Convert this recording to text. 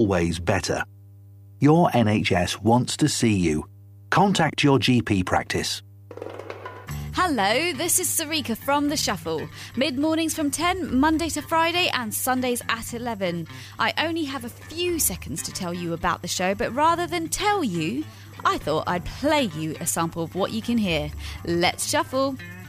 always better. Your NHS wants to see you. Contact your GP practice. Hello, this is Sarika from The Shuffle. Mid-mornings from 10, Monday to Friday and Sundays at 11. I only have a few seconds to tell you about the show, but rather than tell you, I thought I'd play you a sample of what you can hear. Let's shuffle.